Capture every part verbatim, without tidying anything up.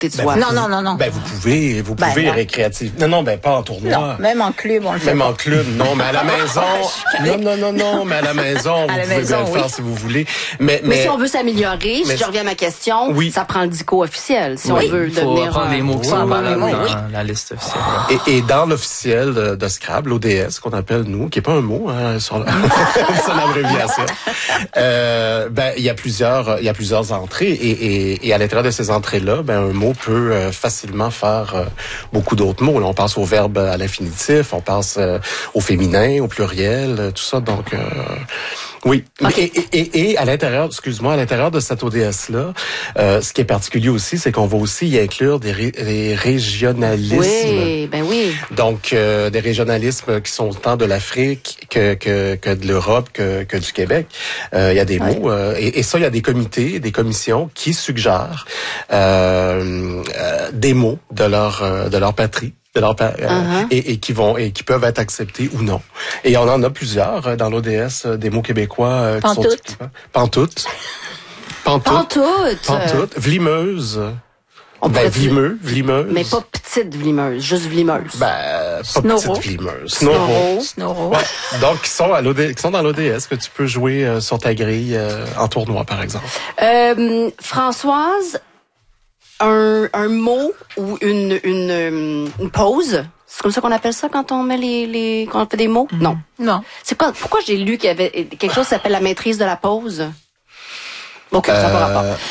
de Ben, soi. vous Non, pouvez- non, non, non. Ben, vous pouvez, vous Ben, pouvez non. récréativement. Non, non, ben, pas en tournoi. Non, même en club, on le fait Même pas. en club, non, mais à la maison. Non, non, non, non, mais à la maison, vous À la pouvez maison, bien le oui. faire si vous voulez. Mais, Mais mais, si on veut s'améliorer, mais- si je reviens à ma question, Oui. ça prend le dico officiel. Si Oui. on veut Il faut devenir prendre un- les mots qui Oui, sont oui, valables oui, dans oui. la liste officielle. et, et dans l'officiel de, de Scrabble, l'O D S, qu'on appelle nous, qui est pas un mot, hein, sur la- son abréviation, euh, ben, il y a plusieurs, il y a plusieurs entrées et, et, et à l'intérieur de ces entrées-là, ben, un mot peut euh, facilement faire euh, beaucoup d'autres mots. Là, on passe au verbe à l'infinitif, on passe euh, au féminin, au pluriel, euh, tout ça. Donc, euh, oui. Okay. Et, et, et, et à l'intérieur, excuse-moi, à l'intérieur de cette O D S-là, euh, ce qui est particulier aussi, c'est qu'on va aussi y inclure des, ré, des régionalismes. Oui, ben oui. Donc, euh, des régionalismes qui sont autant de l'Afrique que, que, que de l'Europe, que, que du Québec. Euh, il y a des Ouais. mots. Euh, et, et ça, il y a des comités, des commissions qui suggèrent euh, euh, des mots de leur, euh, de leur patrie. De leur pa- euh, Uh-huh. et, et qui vont et qui peuvent être acceptés ou non. Et on en a plusieurs euh, dans l'O D S, euh, des mots québécois euh, qui sont Pantoute. typiquement- Pantoute. Pantoute. Pantoute. Pantoute. Vlimeuse. On Ben, pourrait vlimeux, vlimeuse. Mais pas petite vlimeuse, juste vlimeuse. Ben, pas Snorro. petite vlimeuse. Snorro. Snorro. Ouais. Donc, qui sont à l'O D, qui sont dans l'O D S, que tu peux jouer euh, sur ta grille euh, en tournoi, par exemple. Euh, Françoise, un, un mot ou une, une, euh, une pause, c'est comme ça qu'on appelle ça quand on met les, les quand on fait des mots? Non. Non. C'est quoi? Pourquoi j'ai lu qu'il y avait quelque chose qui s'appelle la maîtrise de la pause? Ok, ça n'a pas rapport. Euh,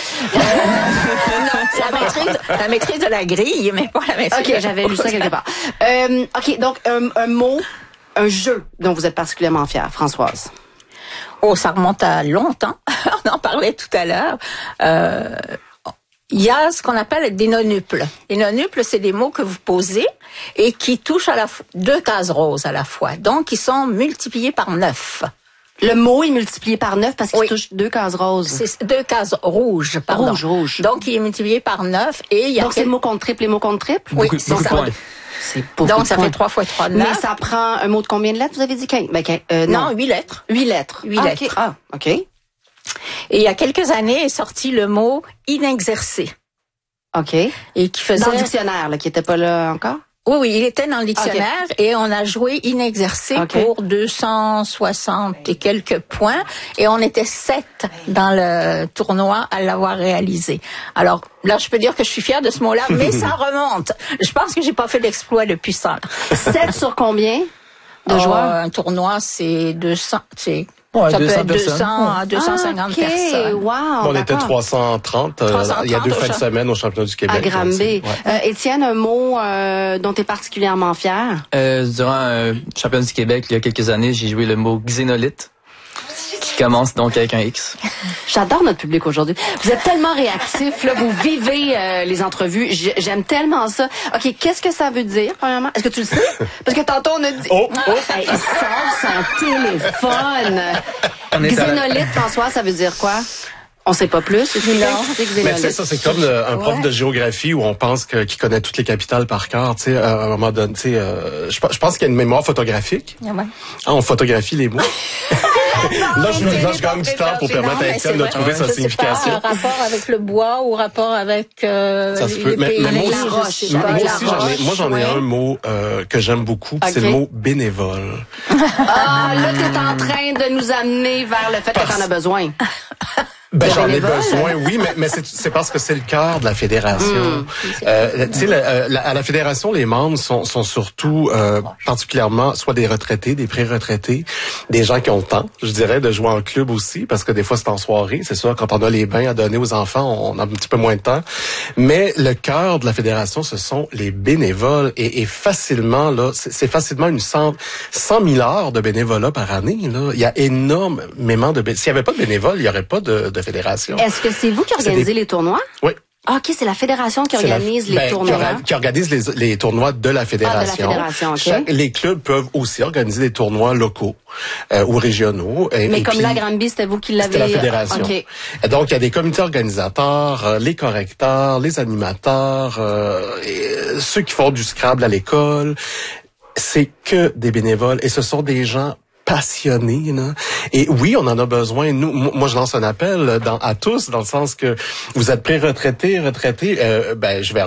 C'est la maîtrise, la maîtrise de la grille, mais pas la maîtrise de Ok, la j'avais lu ça pause. quelque part. Euh, ok, donc un, un mot, un jeu dont vous êtes particulièrement fière, Françoise. Oh, ça remonte à longtemps. On en parlait tout à l'heure. Euh, il y a ce qu'on appelle des nonuples. Les nonuples, c'est des mots que vous posez et qui touchent à la f- deux cases roses à la fois. Donc, ils sont multipliés par neuf. Le mot est multiplié par neuf parce qu'il Oui. touche deux cases roses. C'est deux cases rouges, pardon. Rouge, rouge. Donc, il est multiplié par neuf et il y a Donc c'est quel- le mot contre triple et mot contre triple? Oui, Beaucoup, c'est beaucoup de ça. points. C'est beaucoup Donc, de ça points. fait trois fois trois, Mais neuf. ça prend un mot de combien de lettres, vous avez dit? quinze? Ben, quinze, euh, Non, non. huit lettres. Huit lettres. Huit ah, lettres. ok. Ah, OK. Et il y a quelques années est sorti le mot inexercé OK. et qui faisait... Dans le dictionnaire, là, qui était pas là encore? Oui, oui, il était dans le dictionnaire et on a joué inexercé Ok. pour deux cent soixante et quelques points et on était sept dans le tournoi à l'avoir réalisé. Alors là, je peux dire que je suis fière de ce mot-là, mais ça remonte. Je pense que j'ai pas fait d'exploit depuis ça. sept sur combien de Oh, joueurs? un tournoi, c'est deux cents, c'est Ouais, ça peut deux cents être deux cents personnes. à deux cent cinquante ah, OK. personnes. Wow, on était d'accord. trois cent trente, euh, trois cent il y a deux trente au fins de champ- semaine au championnat du Québec. À Granby. donc c'est- ouais. Euh, Étienne, un mot euh, dont tu es particulièrement fier? Euh, durant un championnat du Québec, il y a quelques années, j'ai joué le mot xénolithe, qui commence donc avec un X. J'adore notre public aujourd'hui. Vous êtes tellement réactifs, là, vous vivez euh, les entrevues. J'ai- J'aime tellement ça. OK, qu'est-ce que ça veut dire, premièrement? Est-ce que tu le sais? Parce que tantôt, on a dit... Oh, oh. Hey, il sort son téléphone. On est à la- Xénolithe, François, ça veut dire quoi? On sait pas plus. C'est Non. c'est Mais xénolithe. tu sais, ça, c'est comme euh, un prof Ouais. de géographie où on pense que, qu'il connaît toutes les capitales par cœur. Tu sais, à un moment donné, tu sais, euh, je, je pense qu'il y a une mémoire photographique. Ah ouais. Ah, on photographie les mots. là, je, là, je gagne du temps pour Non, permettre à mais Étienne c'est de vrai. trouver Je sa sais signification. Pas, un rapport avec le bois ou rapport avec euh, Ça se les peut. Mais, pays. mais moi avec aussi, la roche, je sais moi pas, la aussi, j'en ai, roche, moi, j'en ai ouais. un mot euh, que j'aime beaucoup. puis C'est Ok. le mot bénévole. Ah, là, t'es en train de nous amener vers le fait que t'en as besoin. Ben, De j'en ai bénévoles. besoin, oui, mais, mais c'est, c'est parce que c'est le cœur de la fédération. Euh, tu sais, la- euh, la- à la fédération, les membres sont, sont surtout euh, particulièrement soit des retraités, des pré-retraités, des gens qui ont le temps, je dirais, de jouer en club aussi, parce que des fois c'est en soirée. C'est sûr, quand on a les bains à donner aux enfants, on a un petit peu moins de temps. Mais le cœur de la fédération, ce sont les bénévoles, et, et facilement là, c'est, c'est facilement une cent, cent mille heures de bénévolat par année. Là, il y a énormément de bé- s'il y avait pas de bénévoles, il y aurait pas de, de fédération. Est-ce que c'est vous qui C'est organisez des- les tournois? Oui. Ah, OK, c'est la fédération qui C'est la- organise les ben, qui tournois. orga- Qui, organise les, les tournois de la fédération. fédération, OK. Chaque- les clubs peuvent aussi organiser des tournois locaux euh, ou régionaux. Et, Mais et comme puis, la Granby, c'était vous qui l'avez... c'était la fédération. OK. Et donc, il y a des comités organisateurs, euh, les correcteurs, les animateurs, euh, et, euh, ceux qui font du Scrabble à l'école. C'est que des bénévoles et ce sont des gens passionnés, là. Et oui, on en a besoin. Nous, moi, je lance un appel dans, à tous, dans le sens que vous êtes pré-retraités, retraités, euh, ben, je vais